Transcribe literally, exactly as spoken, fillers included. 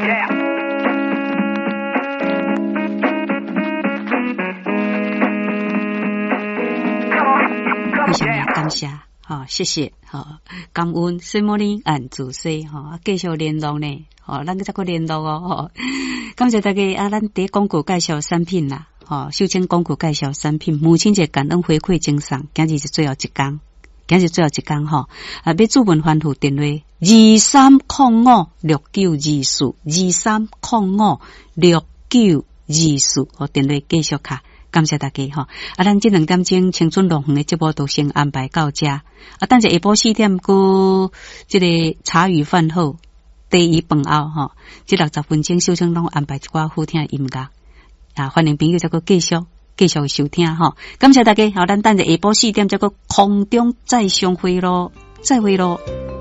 非常的感谢，好、哦，谢谢，好、哦，感恩水茉莉按主席，哈、哦，继续联络呢，哦，咱再个联络哦，哦，感谢大家啊，咱第广告介绍产品啦，哦，秀清广告介绍产品，母亲节感恩回馈精送，今日是最后一天，今日最后一天哈，啊，要注文欢呼电话二三零五六九二四二三零五六九二四，哦，电话继续卡。感谢大家哈！啊，咱这两点钟青春龙凤的节目都先安排到这。啊，等下下晡四点过这个茶余饭后第一饭后哈，这六十分钟小青龙安排一寡好听的音乐啊，欢迎朋友再个继续继续收听哈！感谢大家，好，咱等下下晡四点再个空中再相会咯，再会咯。